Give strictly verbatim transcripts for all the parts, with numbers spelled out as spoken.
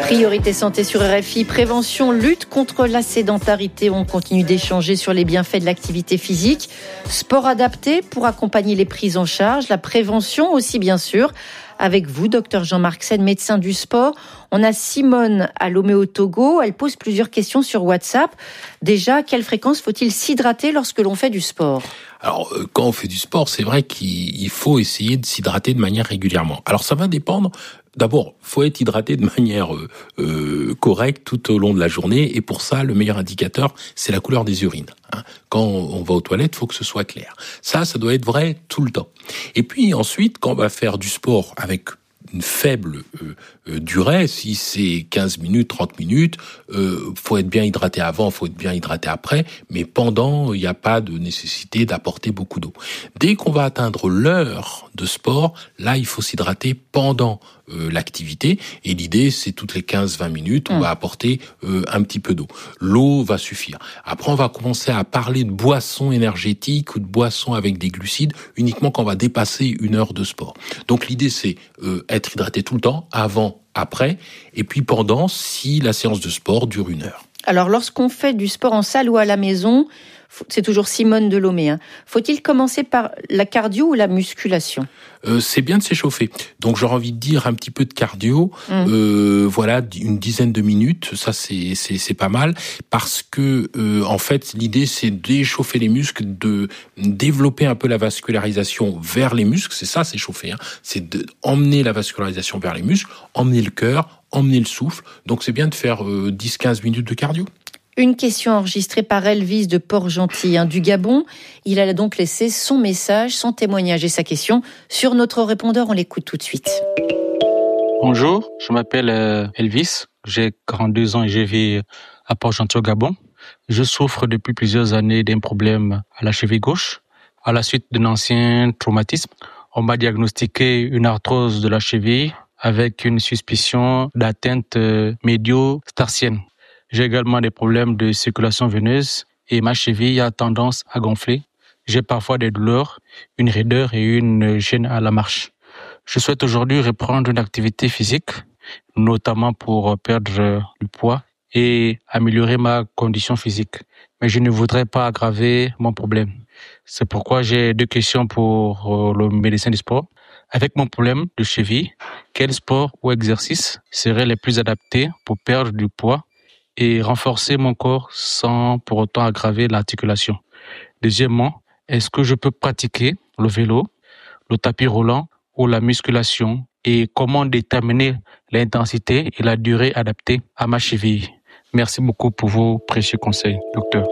Priorité santé sur R F I, prévention, lutte contre la sédentarité. On continue d'échanger sur les bienfaits de l'activité physique. Sport adapté pour accompagner les prises en charge. La prévention aussi, bien sûr. Avec vous, docteur Jean-Marc Sen, médecin du sport. On a Simone à Lomé au Togo. Elle pose plusieurs questions sur WhatsApp. Déjà, à quelle fréquence faut-il s'hydrater lorsque l'on fait du sport ? Alors, quand on fait du sport, c'est vrai qu'il faut essayer de s'hydrater de manière régulièrement. Alors, ça va dépendre. D'abord, faut être hydraté de manière euh, euh, correcte tout au long de la journée. Et pour ça, le meilleur indicateur, c'est la couleur des urines. Hein. Quand on va aux toilettes, faut que ce soit clair. Ça, ça doit être vrai tout le temps. Et puis ensuite, quand on va faire du sport avec une faible euh, euh, durée, si c'est quinze minutes, trente minutes, euh, faut être bien hydraté avant, faut être bien hydraté après, mais pendant, il n'y a pas de nécessité d'apporter beaucoup d'eau. Dès qu'on va atteindre l'heure de sport, là, il faut s'hydrater pendant euh, l'activité, et l'idée, c'est toutes les quinze vingt minutes, on mmh. va apporter euh, un petit peu d'eau. L'eau va suffire. Après, on va commencer à parler de boissons énergétiques ou de boissons avec des glucides uniquement quand on va dépasser une heure de sport. Donc, l'idée, c'est euh, être hydraté tout le temps, avant, après, et puis pendant, si la séance de sport dure une heure. Alors, lorsqu'on fait du sport en salle ou à la maison, c'est toujours Simone de Lomé, hein, faut-il commencer par la cardio ou la musculation ? Euh, c'est bien de s'échauffer. Donc j'aurais envie de dire un petit peu de cardio, mmh. euh, voilà, une dizaine de minutes, ça c'est c'est c'est pas mal, parce que euh, en fait l'idée c'est d'échauffer les muscles, de développer un peu la vascularisation vers les muscles, c'est ça s'échauffer, hein, c'est d'emmener la vascularisation vers les muscles, emmener le cœur, emmener le souffle. Donc c'est bien de faire euh, dix à quinze minutes de cardio. Une question enregistrée par Elvis de Port-Gentil, hein, du Gabon. Il a donc laissé son message, son témoignage et sa question sur notre répondeur. On l'écoute tout de suite. Bonjour, je m'appelle euh, Elvis. J'ai quarante-deux ans et je vis à Port-Gentil au Gabon. Je souffre depuis plusieurs années d'un problème à la cheville gauche. À la suite d'un ancien traumatisme, on m'a diagnostiqué une arthrose de la cheville avec une suspicion d'atteinte euh, médio-tarsienne. J'ai également des problèmes de circulation veineuse et ma cheville a tendance à gonfler. J'ai parfois des douleurs, une raideur et une gêne à la marche. Je souhaite aujourd'hui reprendre une activité physique, notamment pour perdre du poids et améliorer ma condition physique. Mais je ne voudrais pas aggraver mon problème. C'est pourquoi j'ai deux questions pour le médecin du sport. Avec mon problème de cheville, quel sport ou exercice serait les plus adaptés pour perdre du poids et renforcer mon corps sans pour autant aggraver l'articulation? Deuxièmement, est-ce que je peux pratiquer le vélo, le tapis roulant ou la musculation, et comment déterminer l'intensité et la durée adaptée à ma cheville? Merci beaucoup pour vos précieux conseils, docteur.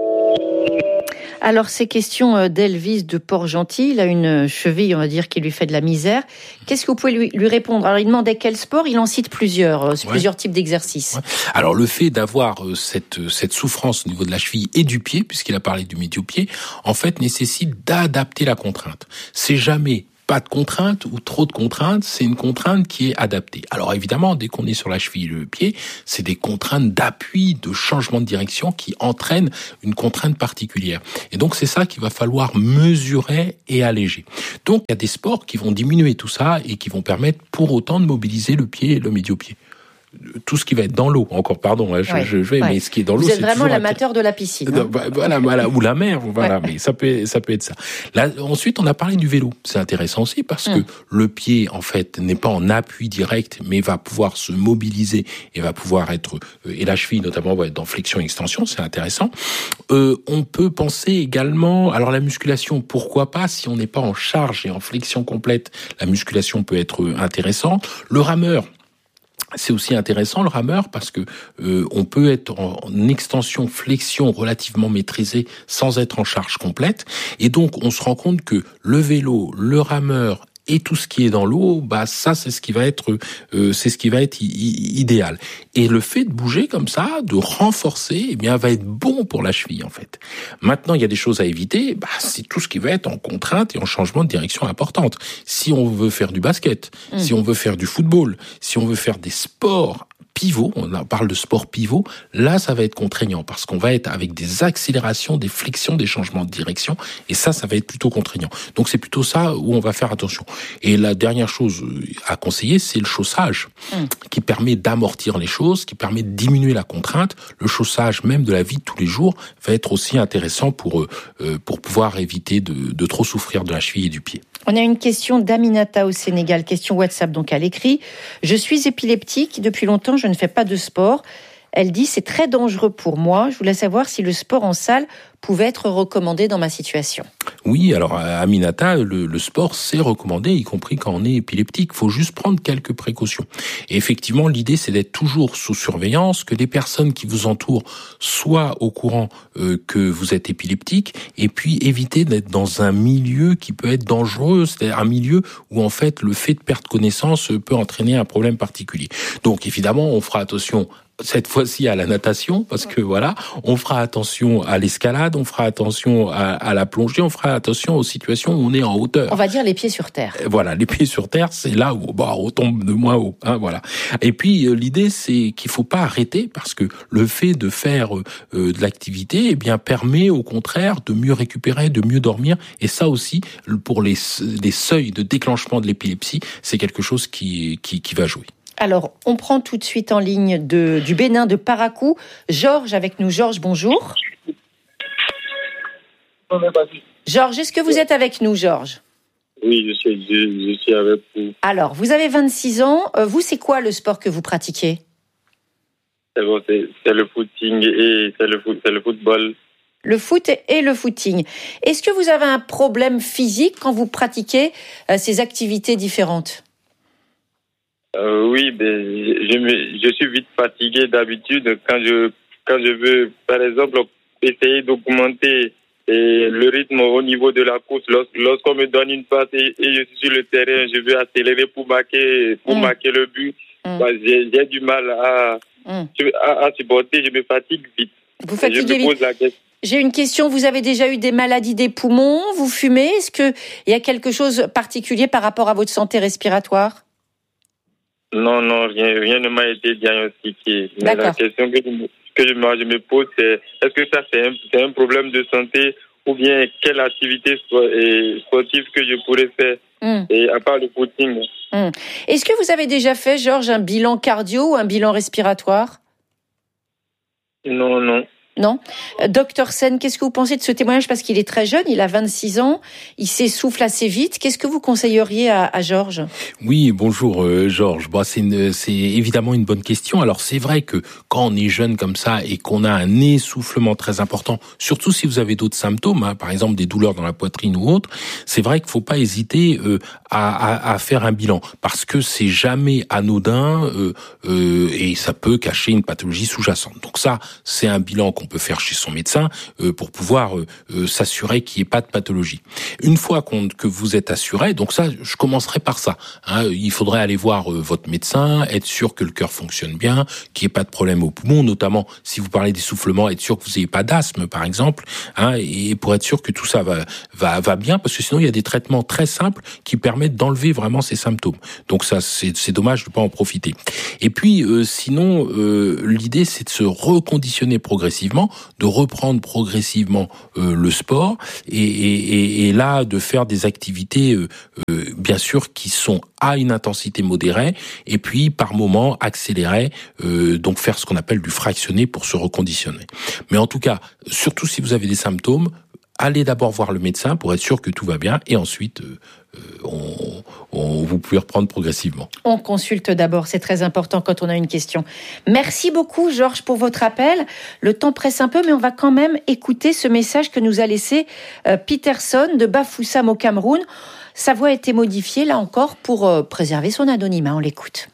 Alors, ces questions d'Elvis de Port-Gentil, il a une cheville, on va dire, qui lui fait de la misère. Qu'est-ce que vous pouvez lui, lui répondre ? Alors, il demandait quel sport, il en cite plusieurs, euh, ouais. plusieurs types d'exercices. Ouais. Alors, le fait d'avoir euh, cette, cette souffrance au niveau de la cheville et du pied, puisqu'il a parlé du médio-pied, en fait, nécessite d'adapter la contrainte. C'est jamais pas de contrainte ou trop de contraintes, c'est une contrainte qui est adaptée. Alors évidemment, dès qu'on est sur la cheville et le pied, c'est des contraintes d'appui, de changement de direction qui entraînent une contrainte particulière. Et donc c'est ça qu'il va falloir mesurer et alléger. Donc il y a des sports qui vont diminuer tout ça et qui vont permettre pour autant de mobiliser le pied et le médio-pied. Tout ce qui va être dans l'eau, encore pardon, hein, je, ouais, je vais, ouais. mais ce qui est dans l'eau, vous c'est êtes vraiment toujours l'amateur de la piscine. Hein. Voilà, voilà, ou la mer, voilà, ouais. mais ça peut, ça peut être ça. Là, ensuite, on a parlé du vélo. C'est intéressant aussi parce hum. que le pied, en fait, n'est pas en appui direct, mais va pouvoir se mobiliser et va pouvoir être, et la cheville notamment va être dans flexion et extension. C'est intéressant. Euh, on peut penser également, alors la musculation, pourquoi pas si on n'est pas en charge et en flexion complète, la musculation peut être intéressante. Le rameur. C'est aussi intéressant le rameur parce que euh, on peut être en, en extension flexion relativement maîtrisée sans être en charge complète, et donc on se rend compte que le vélo, le rameur et tout ce qui est dans l'eau, bah ça c'est ce qui va être euh, c'est ce qui va être i- i- idéal. Et le fait de bouger comme ça, de renforcer, eh bien va être bon pour la cheville en fait. Maintenant, il y a des choses à éviter, bah c'est tout ce qui va être en contrainte et en changement de direction importante. Si on veut faire du basket, mmh. si on veut faire du football, si on veut faire des sports pivot, on parle de sport pivot, là ça va être contraignant parce qu'on va être avec des accélérations, des flexions, des changements de direction et ça, ça va être plutôt contraignant. Donc c'est plutôt ça où on va faire attention. Et la dernière chose à conseiller, c'est le chaussage mmh. qui permet d'amortir les choses, qui permet de diminuer la contrainte. Le chaussage même de la vie de tous les jours va être aussi intéressant pour, euh, pour pouvoir éviter de, de trop souffrir de la cheville et du pied. On a une question d'Aminata au Sénégal, question WhatsApp, donc elle écrit « Je suis épileptique, depuis longtemps je ne fais pas de sport. Elle dit « C'est très dangereux pour moi, je voulais savoir si le sport en salle pouvait être recommandé dans ma situation. » Oui, alors Aminata, le, le sport c'est recommandé, y compris quand on est épileptique. Il faut juste prendre quelques précautions. Et effectivement, l'idée c'est d'être toujours sous surveillance, que les personnes qui vous entourent soient au courant euh, que vous êtes épileptique, et puis éviter d'être dans un milieu qui peut être dangereux, c'est-à-dire un milieu où en fait le fait de perdre connaissance peut entraîner un problème particulier. Donc évidemment, on fera attention cette fois-ci à la natation, parce que voilà, on fera attention à l'escalade, on fera attention à, à la plongée, on fera attention aux situations où on est en hauteur. On va dire les pieds sur terre. Voilà, les pieds sur terre, c'est là où bah, on tombe de moins haut. Hein, voilà. Et puis euh, l'idée, c'est qu'il faut pas arrêter, parce que le fait de faire euh, de l'activité, eh bien, permet au contraire de mieux récupérer, de mieux dormir. Et ça aussi, pour les, les seuils de déclenchement de l'épilepsie, c'est quelque chose qui, qui, qui va jouer. Alors, on prend tout de suite en ligne de, du Bénin, de Parakou. Georges avec nous. Georges, bonjour. Georges, est-ce que vous êtes avec nous, Georges ? Oui, je suis, je, je suis avec vous. Alors, vous avez vingt-six ans. Vous, c'est quoi le sport que vous pratiquez ? C'est bon, c'est, c'est le footing et c'est le, foot, c'est le football. Le foot et le footing. Est-ce que vous avez un problème physique quand vous pratiquez euh, ces activités différentes ? Euh, oui, ben, je, me, je suis vite fatigué d'habitude quand je, quand je veux, par exemple, essayer d'augmenter et le rythme au niveau de la course. Lors, lorsqu'on me donne une passe et, et je suis sur le terrain, je veux accélérer pour marquer, pour mmh. marquer le but. Mmh. Bah, j'ai, j'ai du mal à, mmh. à, à supporter, je me fatigue vite. Vous fatiguez je me pose la question. J'ai une question. Vous avez déjà eu des maladies des poumons ? Vous fumez ? Est-ce qu'il y a quelque chose de particulier par rapport à votre santé respiratoire ? Non, non, rien, rien ne m'a été diagnostiqué. Mais D'accord. la question que, je, que je, je me pose, c'est est-ce que ça c'est un, c'est un problème de santé ou bien quelle activité sportive que je pourrais faire mmh. et à part le footing. Mmh. Est-ce que vous avez déjà fait, Georges, un bilan cardio ou un bilan respiratoire ? Non, non. Non. Docteur Sen, qu'est-ce que vous pensez de ce témoignage ? Parce qu'il est très jeune, il a vingt-six ans, il s'essouffle assez vite. Qu'est-ce que vous conseilleriez à, à Georges ? Oui, bonjour euh, Georges. Bon, c'est, une, c'est évidemment une bonne question. Alors c'est vrai que quand on est jeune comme ça et qu'on a un essoufflement très important, surtout si vous avez d'autres symptômes, hein, par exemple des douleurs dans la poitrine ou autre, c'est vrai qu'il faut pas hésiter euh, à, à, à faire un bilan parce que c'est jamais anodin euh, euh, et ça peut cacher une pathologie sous-jacente. Donc ça, c'est un bilan qu'on peut faire chez son médecin euh, pour pouvoir euh, euh, s'assurer qu'il n'y ait pas de pathologie. Une fois qu'on, que vous êtes assuré, donc ça, je commencerai par ça. Hein, il faudrait aller voir euh, votre médecin, être sûr que le cœur fonctionne bien, qu'il n'y ait pas de problème au poumon, notamment si vous parlez d'essoufflement, être sûr que vous n'ayez pas d'asthme, par exemple, hein, et pour être sûr que tout ça va, va, va bien, parce que sinon il y a des traitements très simples qui permettent d'enlever vraiment ces symptômes. Donc ça, c'est, c'est dommage de ne pas en profiter. Et puis, euh, sinon, euh, l'idée, c'est de se reconditionner progressivement, de reprendre progressivement euh, le sport et, et, et là de faire des activités euh, euh, bien sûr qui sont à une intensité modérée et puis par moment accélérer, euh, donc faire ce qu'on appelle du fractionné pour se reconditionner. Mais en tout cas, surtout si vous avez des symptômes, allez d'abord voir le médecin pour être sûr que tout va bien et ensuite euh, on, on, vous pouvez reprendre progressivement. On consulte d'abord, c'est très important quand on a une question. Merci beaucoup Georges pour votre appel. Le temps presse un peu mais on va quand même écouter ce message que nous a laissé euh, Peterson de Bafoussam au Cameroun. Sa voix a été modifiée là encore pour euh, préserver son anonymat. On l'écoute.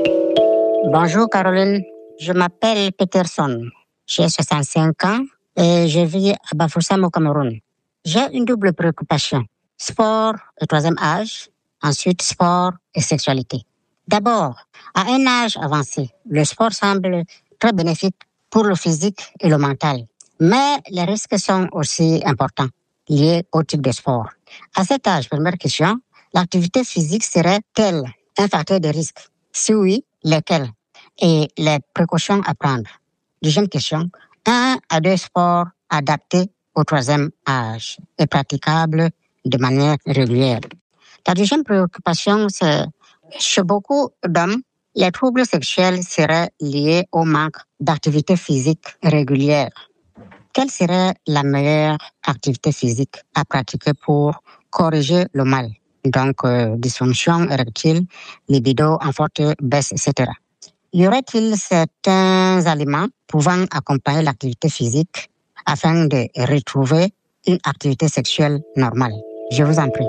Bonjour Caroline, je m'appelle Peterson. J'ai soixante-cinq ans. Et je vis à Bafoussam au Cameroun. J'ai une double préoccupation. Sport et troisième âge. Ensuite, sport et sexualité. D'abord, à un âge avancé, le sport semble très bénéfique pour le physique et le mental. Mais les risques sont aussi importants liés au type de sport. À cet âge, première question, l'activité physique serait-elle un facteur de risque? Si oui, lesquels? et les précautions à prendre. Deuxième question, un à deux sports adaptés au troisième âge et praticables de manière régulière. La deuxième préoccupation, c'est chez beaucoup d'hommes, les troubles sexuels seraient liés au manque d'activité physique régulière. Quelle serait la meilleure activité physique à pratiquer pour corriger le mal? Donc, euh, dysfonction érectile, libido en forte baisse, et cetera. Y aurait-il certains aliments pouvant accompagner l'activité physique afin de retrouver une activité sexuelle normale? Je vous en prie.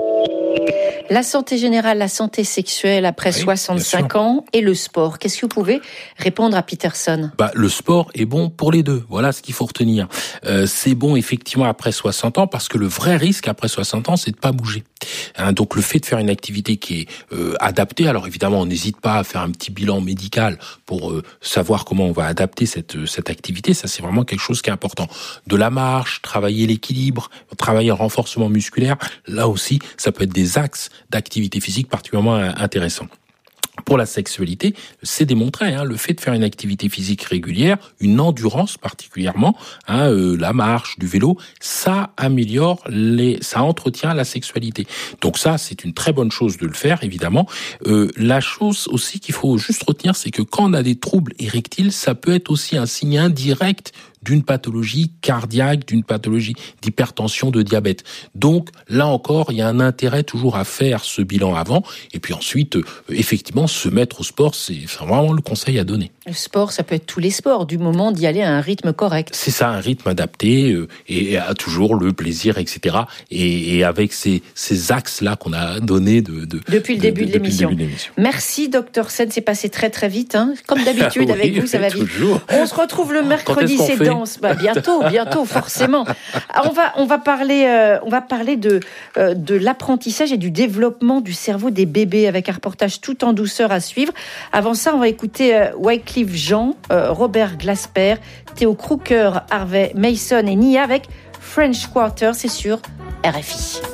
La santé générale, la santé sexuelle après oui, soixante-cinq ans et le sport. Qu'est-ce que vous pouvez répondre à Peterson? Bah, le sport est bon pour les deux. Voilà ce qu'il faut retenir. Euh, c'est bon effectivement après soixante ans parce que le vrai risque après soixante ans, c'est de pas bouger. Hein, donc le fait de faire une activité qui est euh, adaptée, alors évidemment on n'hésite pas à faire un petit bilan médical pour euh, savoir comment on va adapter cette cette activité. Ça c'est vraiment quelque chose qui est important. De la marche, travailler l'équilibre, travailler le renforcement musculaire. Là aussi, ça peut être des axes d'activité physique particulièrement intéressants. Pour la sexualité, c'est démontré, hein, le fait de faire une activité physique régulière, une endurance particulièrement, hein, euh, la marche, du vélo, ça améliore les, ça entretient la sexualité. Donc ça, c'est une très bonne chose de le faire, évidemment. Euh, la chose aussi qu'il faut juste retenir, c'est que quand on a des troubles érectiles, ça peut être aussi un signe indirect d'une pathologie cardiaque, d'une pathologie d'hypertension, de diabète. Donc, là encore, il y a un intérêt toujours à faire ce bilan avant. Et puis ensuite, euh, effectivement, se mettre au sport, c'est vraiment le conseil à donner. Le sport, ça peut être tous les sports, du moment d'y aller à un rythme correct. C'est ça, un rythme adapté euh, et à toujours le plaisir, et cetera. Et, et avec ces, ces axes-là qu'on a donnés de, de, depuis, le de, début de, de, l'émission. depuis le début de l'émission. Merci, docteur Sen. C'est passé très très vite. Hein. Comme d'habitude, oui, avec vous, ça va vite. Toujours. On se retrouve le mercredi, c'est dense. Bah, bientôt, bientôt, forcément. Alors, on va, on va parler, euh, on va parler de, euh, de l'apprentissage et du développement du cerveau des bébés avec un reportage tout en douceur à suivre. Avant ça, on va écouter euh, Wycliffe Jean, euh, Robert Glasper, Theo Crooker, Harvey Mason et Nia avec French Quarter, c'est sur R F I.